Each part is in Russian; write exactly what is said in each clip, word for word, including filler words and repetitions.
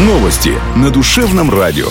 Новости на Душевном радио.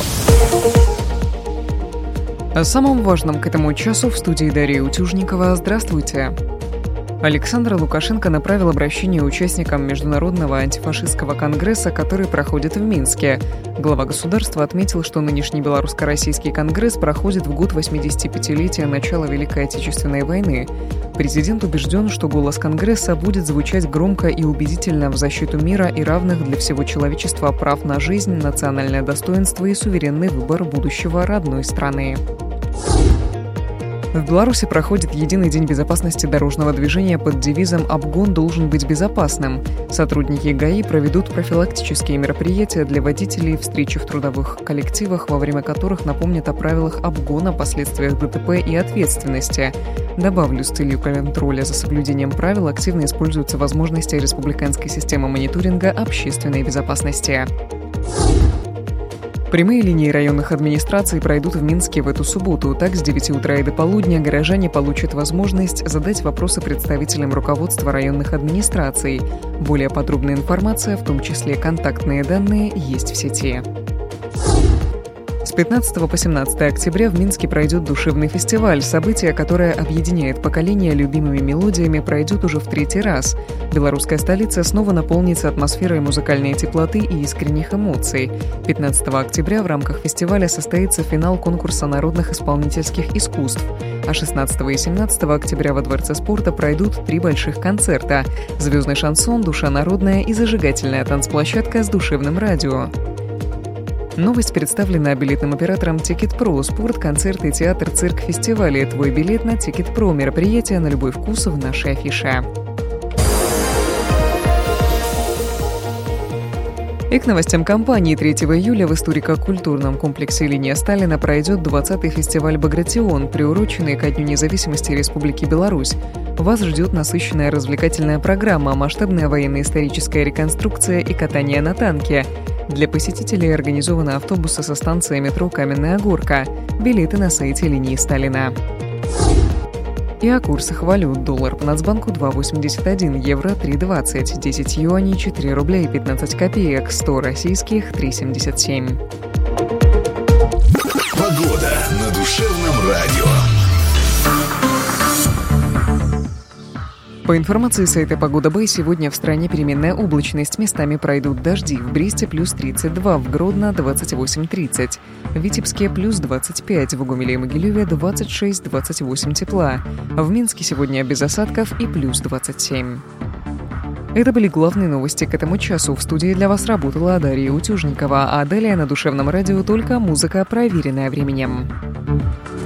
О самом важном к этому часу в студии Дарья Утюжникова. Здравствуйте. Александр Лукашенко направил обращение участникам Международного антифашистского конгресса, который проходит в Минске. Глава государства отметил, что нынешний белорусско-российский конгресс проходит в год восьмидесятипятилетия начала Великой Отечественной войны. Президент убежден, что голос Конгресса будет звучать громко и убедительно в защиту мира и равных для всего человечества прав на жизнь, национальное достоинство и суверенный выбор будущего родной страны. В Беларуси проходит единый день безопасности дорожного движения под девизом «Обгон должен быть безопасным». Сотрудники ГАИ проведут профилактические мероприятия для водителей, встречи в трудовых коллективах, во время которых напомнят о правилах обгона, последствиях ДТП и ответственности. Добавлю, с целью контроля за соблюдением правил активно используются возможности республиканской системы мониторинга общественной безопасности. Прямые линии районных администраций пройдут в Минске в эту субботу. Так, с девяти утра и до полудня горожане получат возможность задать вопросы представителям руководства районных администраций. Более подробная информация, в том числе контактные данные, есть в сети. С пятнадцатого по семнадцатое октября в Минске пройдет душевный фестиваль. Событие, которое объединяет поколения любимыми мелодиями, пройдет уже в третий раз. Белорусская столица снова наполнится атмосферой музыкальной теплоты и искренних эмоций. пятнадцатого октября в рамках фестиваля состоится финал конкурса народных исполнительских искусств. А шестнадцатого и семнадцатого октября во Дворце спорта пройдут три больших концерта: «Звездный шансон», «Душа народная» и зажигательная танцплощадка с душевным радио. Новость представлена билетным оператором Ticket.Pro. Спорт, концерты, театр, цирк, фестивали. Твой билет на Ticket.Pro. Мероприятие на любой вкус в нашей афише. И к новостям компании. третьего июля в историко-культурном комплексе «Линия Сталина» пройдет двадцатый фестиваль «Багратион», приуроченный ко Дню независимости Республики Беларусь. Вас ждет насыщенная развлекательная программа, масштабная военно-историческая реконструкция и катание на танке. Для посетителей организованы автобусы со станции метро «Каменная горка». Билеты на сайте «Линии Сталина». И о курсах валют. Доллар по Нацбанку два восемьдесят один, евро три двадцать, десять юаней четыре рубля и пятнадцать копеек, сто российских три семьдесят семь. Погода на Душевном радио. По информации сайта Погода Бэй, сегодня в стране переменная облачность. Местами пройдут дожди. В Бресте плюс тридцать два, в Гродно двадцать восемь тридцать, в Витебске плюс двадцать пять, в Гомеле и Могилеве двадцать шесть двадцать восемь тепла. В Минске сегодня без осадков и плюс двадцать семь. Это были главные новости к этому часу. В студии для вас работала Дарья Утюжникова, а далее на Душевном радио только музыка, проверенная временем.